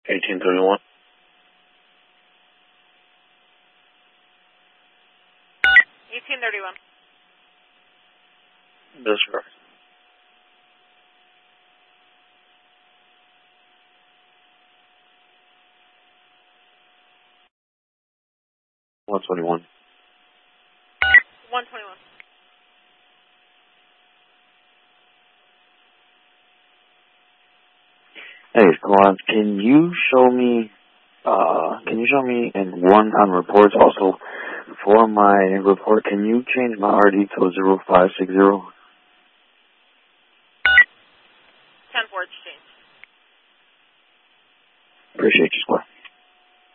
1831. That's correct. One 21. 121. Hey, Kalance, can you show me and one on reports also for my report, can you change my RD to 0560? 10-4 exchange. Appreciate you.